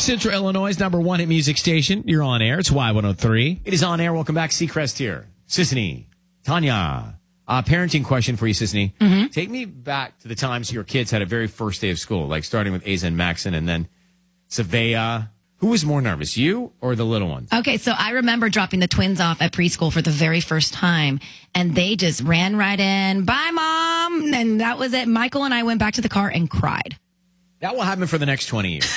Central Illinois' number one hit music station. You're on air. It's Y103. It is on air. Welcome back. Seacrest here. Sisney, Tanya. Parenting question for you, Sisney. Mm-hmm. Take me back to the times your kids had a very first day of school, like starting with Asa and Maxon and then Savea. Who was more nervous, you or the little ones? Okay, so I remember dropping the twins off at preschool for the very first time, and they just ran right in. Bye, Mom! And that was it. Michael and I went back to the car and cried. That will happen for the next 20 years.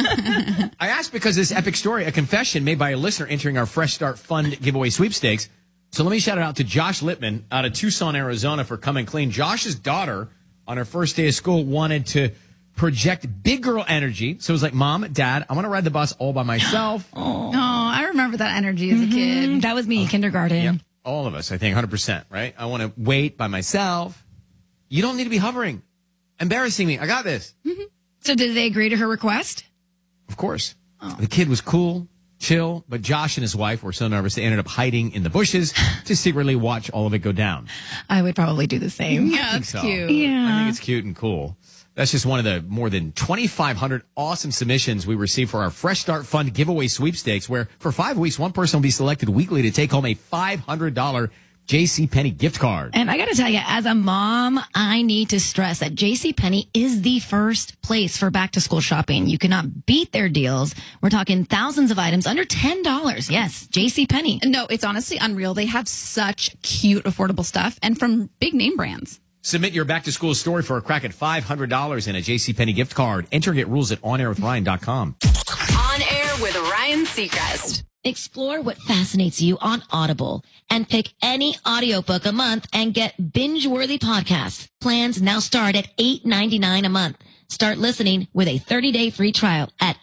I asked because this epic story, a confession made by a listener entering our Fresh Start Fund giveaway sweepstakes. So let me shout it out to Josh Littman out of Tucson, Arizona for coming clean. Josh's daughter on her first day of school wanted to project big girl energy. So it was like, Mom, Dad, I want to ride the bus all by myself. Oh, I remember that energy as a kid. That was me in kindergarten. Yep. All of us, I think, 100%, right? I want to wait by myself. You don't need to be hovering. Embarrassing me. I got this. Mm-hmm. So did they agree to her request? Of course. Oh. The kid was cool, chill, but Josh and his wife were so nervous they ended up hiding in the bushes to secretly watch all of it go down. I would probably do the same. Yeah, that's cute. Yeah. I think it's cute and cool. That's just one of the more than 2,500 awesome submissions we received for our Fresh Start Fund giveaway sweepstakes, where for 5 weeks, one person will be selected weekly to take home a $500 JCPenney gift card. And I got to tell you, as a mom, I need to stress that JCPenney is the first place for back to school shopping. You cannot beat their deals. We're talking thousands of items under $10. Yes, JCPenney. No, it's honestly unreal. They have such cute, affordable stuff and from big name brands. Submit your back-to-school story for a crack at $500 and a JCPenney gift card. Enter and get rules at onairwithryan.com. On Air with Ryan Seacrest. Explore what fascinates you on Audible and pick any audiobook a month and get binge-worthy podcasts. Plans now start at $8.99 a month. Start listening with a 30-day free trial at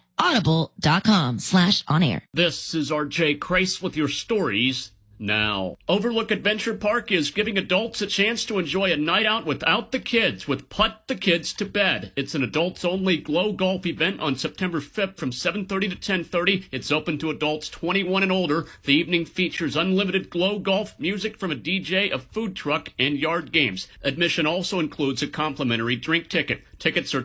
audible.com/onair. This is RJ Crace with your stories now. Overlook Adventure Park is giving adults a chance to enjoy a night out without the kids with Put the Kids to Bed. It's an adults-only Glow Golf event on September 5th from 7:30 to 10:30. It's open to adults 21 and older. The evening features unlimited Glow Golf, music from a DJ, a food truck, and yard games. Admission also includes a complimentary drink ticket. Tickets are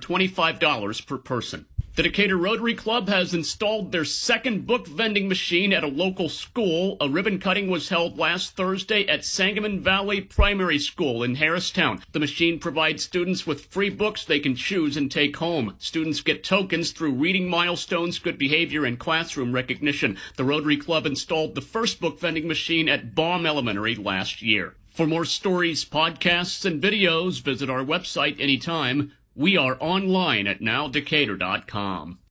$25 per person. The Decatur Rotary Club has installed their second book vending machine at a local school. A ribbon cutting was held last Thursday at Sangamon Valley Primary School in Harristown. The machine provides students with free books they can choose and take home. Students get tokens through reading milestones, good behavior, and classroom recognition. The Rotary Club installed the first book vending machine at Baum Elementary last year. For more stories, podcasts, and videos, visit our website anytime. We are online at nowdecatur.com.